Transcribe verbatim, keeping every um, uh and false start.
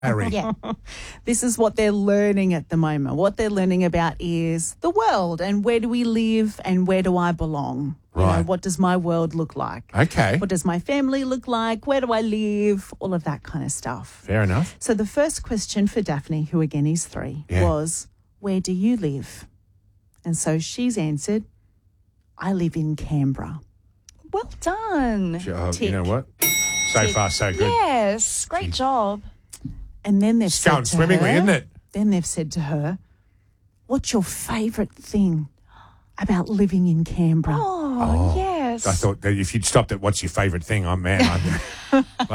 Harry. Yeah. This is what they're learning at the moment. What they're learning about is the world and where do we live and where do I belong? You know, Right. what does my world look like? Okay. What does my family look like? Where do I live? All of that kind of stuff. Fair enough. So the first question for Daphne, who again is three, Yeah. was, where do you live? And so she's answered, I live in Canberra. Well done. Oh, you Tick. know what? So Tick. far, so good. Yes, great job. And then they've It's said going to swimmingly, her, isn't it? Then they've said to her, what's your favourite thing about living in Canberra? Oh, yes. I thought that if you'd stopped at what's your favourite thing, I'm man. I'm